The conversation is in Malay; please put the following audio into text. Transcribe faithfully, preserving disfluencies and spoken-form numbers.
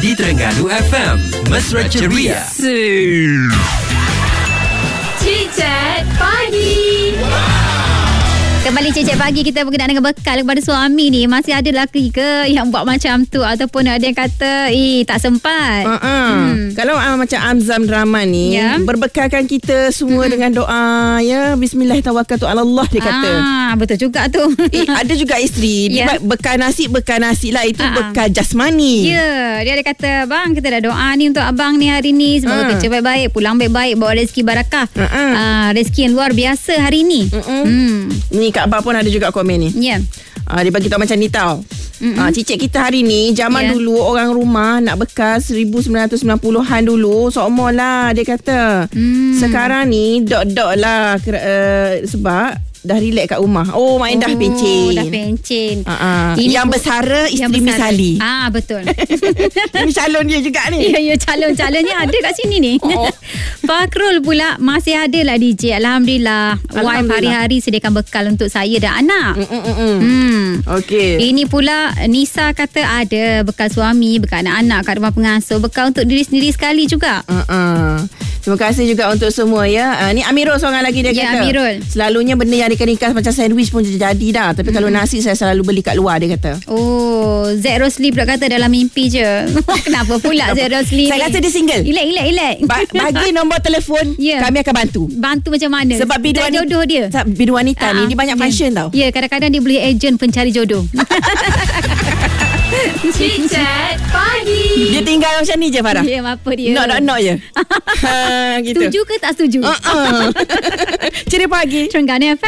di Terengganu F M. Mesra Ceria. Cicit Pagi. Kembali Cicit Pagi, kita berkenaan dengan bekal kepada suami ni. Masih ada lelaki ke yang buat macam tu? Ataupun ada yang kata, eh tak sempat. uh-uh. hmm. Kalau uh, macam Amzam Rahman ni, yeah. berbekalkan kita semua hmm. dengan doa, ya, Bismillahirrahmanirrahim, dia kata. Ah, betul juga tu. eh, Ada juga isteri, yeah. bekal nasi, bekal nasi lah. Itu uh-uh. bekal jasmani. Ya, yeah. dia ada kata, bang, kita dah doa ni untuk abang ni hari ni. Semoga uh. kerja baik-baik, pulang baik-baik, bawa rezeki barakah. uh-uh. uh, Rezeki yang luar biasa hari ni. uh-uh. hmm. Ni Kak Abah pun ada juga komen ni. Ya. Yeah. Uh, dia bagi tahu macam ni tau. Uh, cicit kita hari ni, zaman yeah. dulu orang rumah nak bekas seribu sembilan ratus sembilan puluhan dulu, seumur lah dia kata. Mm. Sekarang ni dot-dot lah uh, sebab dah relax kat rumah. Oh, main oh, dah pencen. Dah pencen. Uh-uh. Yang bersara isteri Misali. Ah, betul. Ini calon dia juga ni. Ya, ya, calon-calonnya ada kat sini ni. Oh. Fakrul pula masih ada lah D J. Alhamdulillah. Alhamdulillah. Wife hari-hari sediakan bekal untuk saya dan anak. Hmm. Okey. Ini pula Nisa kata ada bekal suami, bekal anak-anak kat rumah pengasuh, bekal untuk diri sendiri sekali juga. Uh-uh. Terima kasih juga untuk semua, ya. Uh, ni Amirul seorang lagi dia ya, kata. Amirul. Selalunya benda yang ringkas macam sandwich pun jadi dah. Tapi mm. kalau nasi saya selalu beli kat luar, dia kata. Oh, Zack Rosli pula kata dalam mimpi je. Kenapa pula Zack Rosli? Saya rasa dia single. Ilek, ilek, ilek. Ba- bagi nombor telefon, yeah. kami akan bantu. Bantu macam mana? Sebab bidu wanita, jodoh dia. Sebab bidu wanita uh-huh. ni dia banyak function yeah. tau. Ya, yeah, kadang-kadang dia boleh agent pencari jodoh. Cicit Pagi. Dia tinggal macam ni je, Farah. Ya, yeah, apa dia? Nak, nak, nak je. ha, gitu. Setuju ke tak setuju? Uh-uh. Ceria Pagi. Terengganu F M.